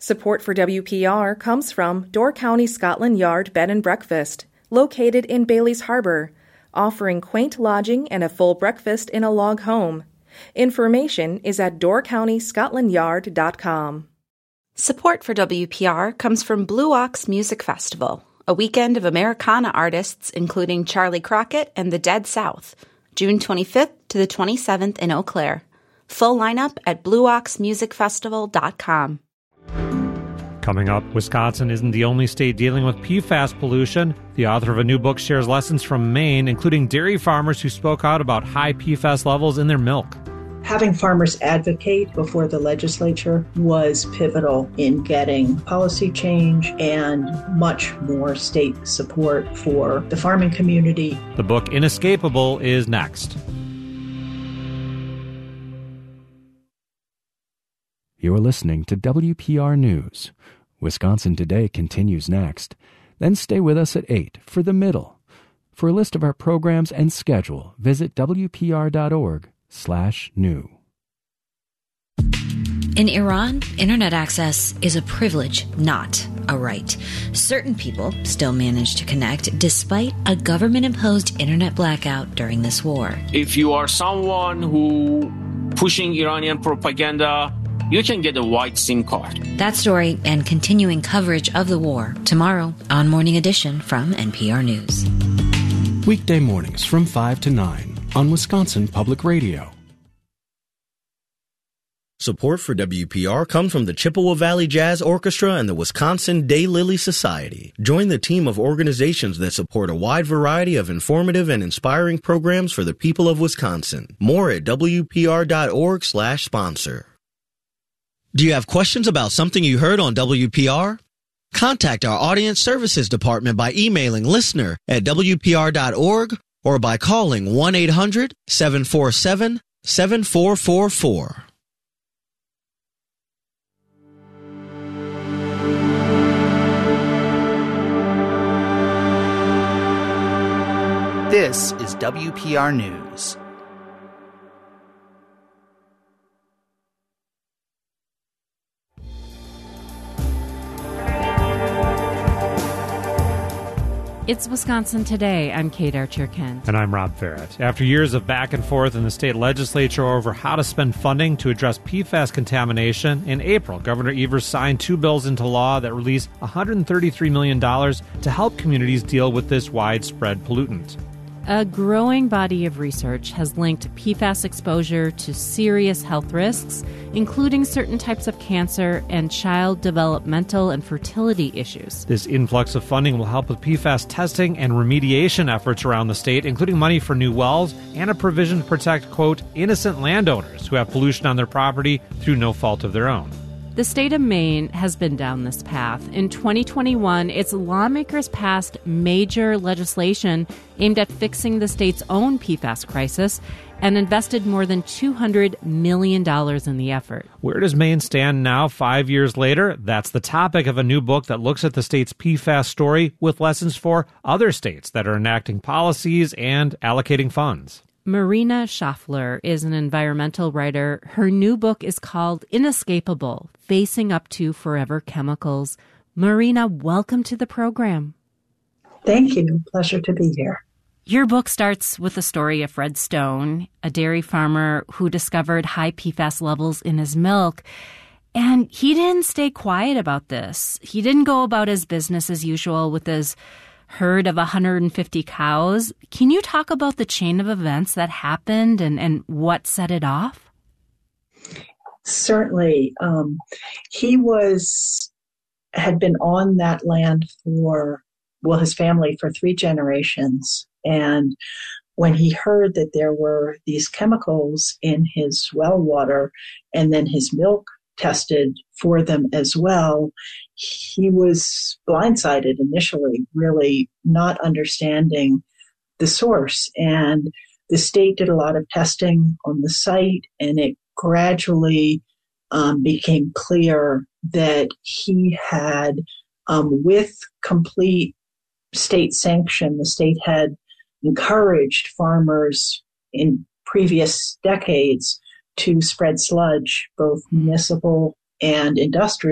Support for WPR comes from Door County Scotland Yard Bed and Breakfast, located in Bailey's Harbor, offering quaint lodging and a full breakfast in a log home. Information is at doorcountyscotlandyard.com. Support for WPR comes from Blue Ox Music Festival, a weekend of Americana artists including Charlie Crockett and the Dead South, June 25th to the 27th in Eau Claire. Full lineup at blueoxmusicfestival.com. Coming up, Wisconsin isn't the only state dealing with PFAS pollution. The author of a new book shares lessons from Maine, including dairy farmers who spoke out about high PFAS levels in their milk. Having farmers advocate before the legislature was pivotal in getting policy change and much more state support for the farming community. The book Inescapable is next. You're listening to WPR News. Wisconsin Today continues next. Then stay with us at 8 for The Middle. For a list of our programs and schedule, visit wpr.org/new. In Iran, internet access is a privilege, not a right. Certain people still manage to connect despite a government-imposed internet blackout during this war. If you are someone who pushing Iranian propaganda, you can get a white SIM card. That story and continuing coverage of the war tomorrow on Morning Edition from NPR News. Weekday mornings from 5 to 9 on Wisconsin Public Radio. Support for WPR comes from the Chippewa Valley Jazz Orchestra and the Wisconsin Daylily Society. Join the team of organizations that support a wide variety of informative and inspiring programs for the people of Wisconsin. More at wpr.org/sponsor. Do you have questions about something you heard on WPR? Contact our Audience Services Department by emailing listener@wpr.org or by calling 1-800-747-7444. This is WPR News. It's Wisconsin Today. I'm Kate Archer-Kent. And I'm Rob Farrett. After years of back and forth in the state legislature over how to spend funding to address PFAS contamination, in April, Governor Evers signed 2 bills into law that release $133 million to help communities deal with this widespread pollutant. A growing body of research has linked PFAS exposure to serious health risks, including certain types of cancer and child developmental and fertility issues. This influx of funding will help with PFAS testing and remediation efforts around the state, including money for new wells and a provision to protect, quote, innocent landowners who have pollution on their property through no fault of their own. The state of Maine has been down this path. In 2021, its lawmakers passed major legislation aimed at fixing the state's own PFAS crisis and invested more than $200 million in the effort. Where does Maine stand now, 5 years later? That's the topic of a new book that looks at the state's PFAS story with lessons for other states that are enacting policies and allocating funds. Marina Schaffler is an environmental writer. Her new book is called Inescapable, Facing Up to Forever Chemicals. Marina, welcome to the program. Thank you. Pleasure to be here. Your book starts with the story of Fred Stone, a dairy farmer who discovered high PFAS levels in his milk. And he didn't stay quiet about this. He didn't go about his business as usual with his herd of 150 cows. Can you talk about the chain of events that happened and what set it off? Certainly. He had been on that land his family for 3 generations. And when he heard that there were these chemicals in his well water and then his milk tested for them as well, he was blindsided initially, really not understanding the source. And the state did a lot of testing on the site, and it gradually became clear that he had, with complete state sanction, the state had encouraged farmers in previous decades to spread sludge, both municipal and industrial,